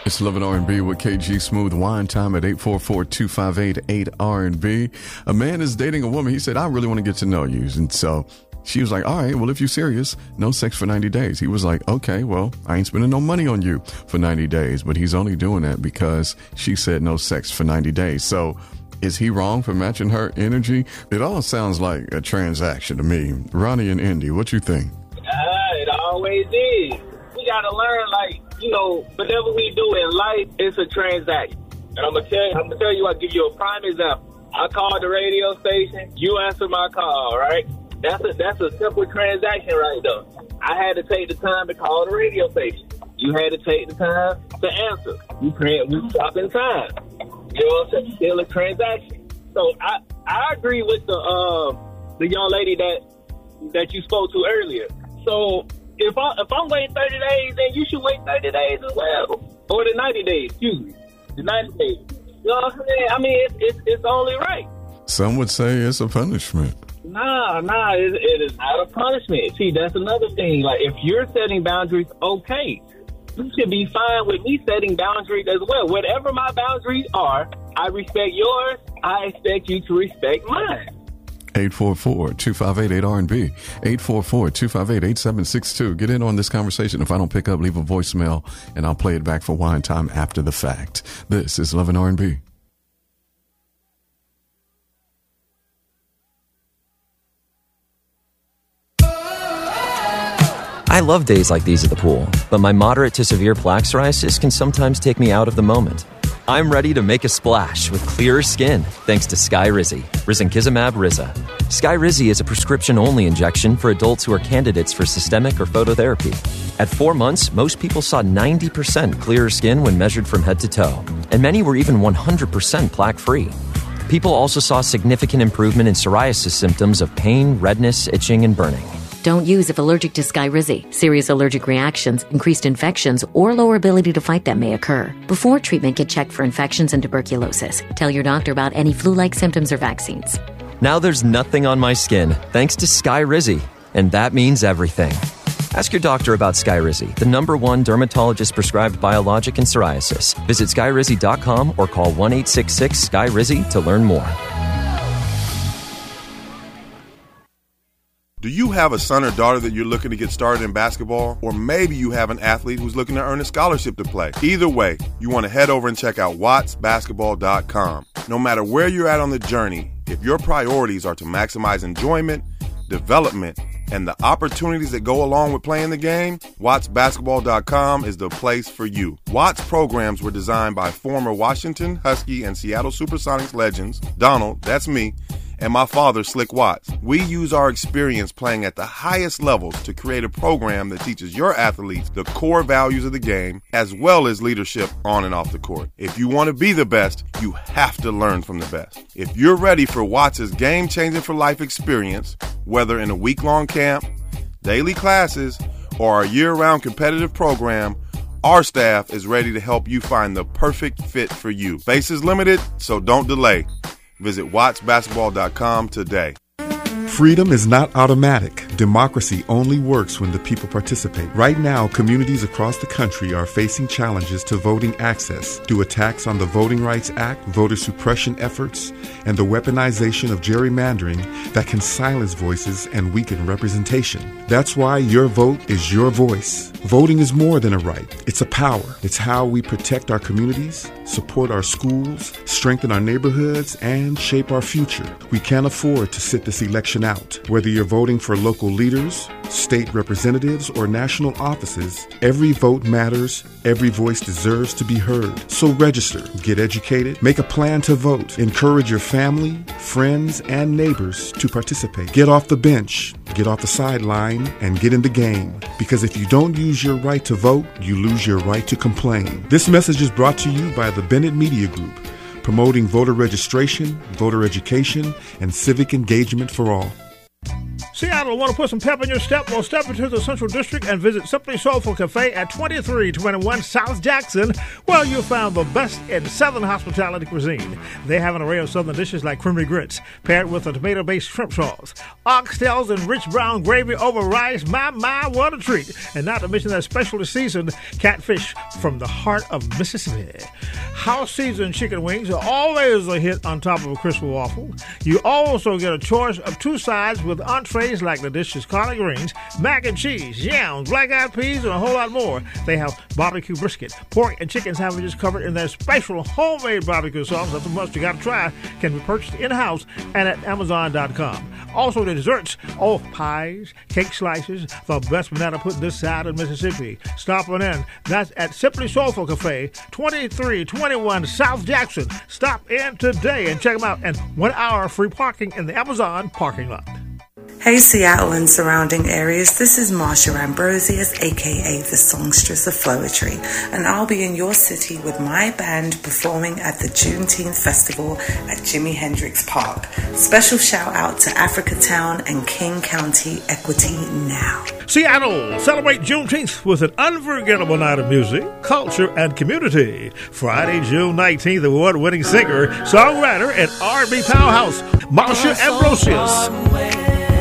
It's 11 R&B with KG Smooth. Wine time at 844-258-8R&B. A man is dating a woman. He said, I really want to get to know you. And so she was like, all right, well, if you're serious, no sex for 90 days. He was like, okay, well, I ain't spending no money on you for 90 days. But he's only doing that because she said no sex for 90 days. So is he wrong for matching her energy? It all sounds like a transaction to me. Ronnie and Indy, what you think? It always is. We got to learn, whatever we do in life, it's a transaction. And I'm gonna tell you, I'll give you a prime example. I called the radio station, you answered my call, right? That's a simple transaction right there. I had to take the time to call the radio station. You had to take the time to answer. We stop in time. You know what I'm saying? Still a transaction. So I agree with the young lady that you spoke to earlier. So if I'm waiting 30 days, then you should wait 30 days as well. Or the 90 days, excuse me. The 90 days. You know what I'm saying? I mean, it's only right. Some would say it's a punishment. Nah, it is not a punishment. See, that's another thing. Like, if you're setting boundaries, okay. You should be fine with me setting boundaries as well. Whatever my boundaries are, I respect yours. I expect you to respect mine. 844-258-8R&B. 844-258-8762. Get in on this conversation. If I don't pick up, leave a voicemail, and I'll play it back for Wine Time after the fact. This is Love and R&B. I love days like these at the pool, but my moderate to severe plaque psoriasis can sometimes take me out of the moment. I'm ready to make a splash with clearer skin thanks to Skyrizi, risankizumab Riza. Skyrizi is a prescription-only injection for adults who are candidates for systemic or phototherapy. At 4 months, most people saw 90% clearer skin when measured from head to toe, and many were even 100% plaque-free. People also saw significant improvement in psoriasis symptoms of pain, redness, itching, and burning. Don't use if allergic to Skyrizi. Serious allergic reactions, increased infections, or lower ability to fight them may occur. Before treatment, get checked for infections and tuberculosis. Tell your doctor about any flu-like symptoms or vaccines. Now there's nothing on my skin thanks to Skyrizi, and that means everything. Ask your doctor about Skyrizi, the #1 dermatologist-prescribed biologic in psoriasis. Visit Skyrizi.com or call 1-866-SKY-RIZI to learn more. Do you have a son or daughter that you're looking to get started in basketball? Or maybe you have an athlete who's looking to earn a scholarship to play. Either way, you want to head over and check out wattsbasketball.com. No matter where you're at on the journey, if your priorities are to maximize enjoyment, development, and the opportunities that go along with playing the game, wattsbasketball.com is the place for you. Watts programs were designed by former Washington, Husky, and Seattle Supersonics legends, Donald, that's me, and my father, Slick Watts. We use our experience playing at the highest levels to create a program that teaches your athletes the core values of the game, as well as leadership on and off the court. If you want to be the best, you have to learn from the best. If you're ready for Watts' game-changing for life experience, whether in a week-long camp, daily classes, or our year-round competitive program, our staff is ready to help you find the perfect fit for you. Space is limited, so don't delay. Visit wattsbasketball.com today. Freedom is not automatic. Democracy only works when the people participate. Right now, communities across the country are facing challenges to voting access due to attacks on the Voting Rights Act, voter suppression efforts, and the weaponization of gerrymandering that can silence voices and weaken representation. That's why your vote is your voice. Voting is more than a right. It's a power. It's how we protect our communities, support our schools, strengthen our neighborhoods, and shape our future. We can't afford to sit this election out. Whether you're voting for local leaders, state representatives, or national offices, every vote matters. Every voice deserves to be heard. So register, get educated, make a plan to vote. Encourage your family, friends, and neighbors to participate. Get off the bench, get off the sideline, and get in the game. Because if you don't use your right to vote, you lose your right to complain. This message is brought to you by the Bennett Media Group, promoting voter registration, voter education, and civic engagement for all. Seattle, want to put some pep in your step? Well, step into the Central District and visit Simply Soulful Cafe at 2321 South Jackson, where you'll find the best in Southern hospitality cuisine. They have an array of Southern dishes like creamy grits, paired with a tomato-based shrimp sauce, oxtails and rich brown gravy over rice. My, what a treat. And not to mention that specially seasoned catfish from the heart of Mississippi. House-seasoned chicken wings are always a hit on top of a crisp waffle. You also get a choice of 2 sides with entrees like the dishes collard greens, mac and cheese, yams, black-eyed peas, and a whole lot more. They have barbecue brisket, pork, and chicken sandwiches covered in their special homemade barbecue sauce. That's a must you got to try. Can be purchased in-house and at Amazon.com. Also, the desserts, pies, cake slices, the best banana pudding this side of Mississippi. Stop on in. That's at Simply Soulful Cafe, 2321 South Jackson. Stop in today and check them out. And 1 hour free parking in the Amazon parking lot. Hey Seattle and surrounding areas, this is Marsha Ambrosius, aka the Songstress of Poetry, and I'll be in your city with my band performing at the Juneteenth Festival at Jimi Hendrix Park. Special shout out to Africa Town and King County Equity Now. Seattle, celebrate Juneteenth with an unforgettable night of music, culture, and community. Friday, June 19th, award-winning singer, songwriter, and R&B powerhouse, Marsha Ambrosius.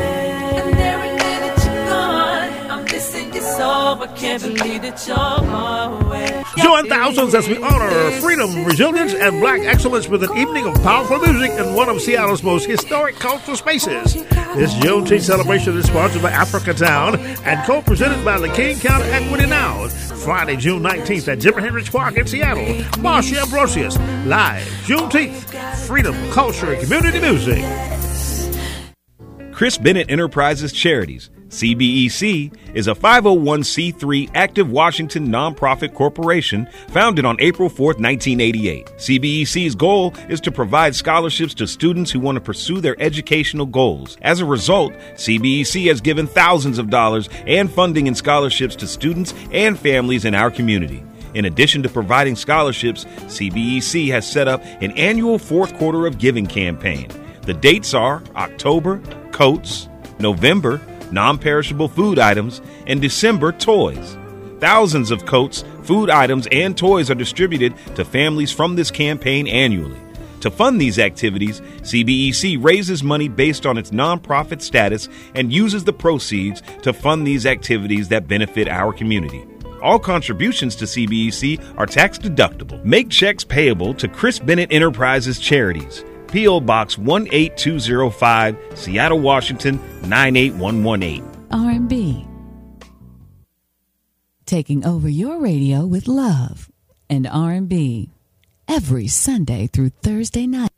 Join thousands as we honor freedom, resilience, and black excellence with an evening of powerful music in one of Seattle's most historic cultural spaces. This Juneteenth celebration is sponsored by Africa Town and co-presented by the King County Equity Now. Friday, June 19th at Jimi Hendrix Park in Seattle. Marsha Ambrosius, live, Juneteenth, freedom, culture, and community music. Chris Bennett Enterprises Charities, CBEC, is a 501c3 active Washington nonprofit corporation founded on April 4, 1988. CBEC's goal is to provide scholarships to students who want to pursue their educational goals. As a result, CBEC has given thousands of dollars and funding and scholarships to students and families in our community. In addition to providing scholarships, CBEC has set up an annual fourth quarter of giving campaign. The dates are October, coats, November, non-perishable food items, and December, toys. Thousands of coats, food items, and toys are distributed to families from this campaign annually. To fund these activities, CBEC raises money based on its nonprofit status and uses the proceeds to fund these activities that benefit our community. All contributions to CBEC are tax deductible. Make checks payable to Chris Bennett Enterprises Charities. P.O. Box 18205, Seattle, Washington, 98118. R&B. Taking over your radio with love and R&B. Every Sunday through Thursday night.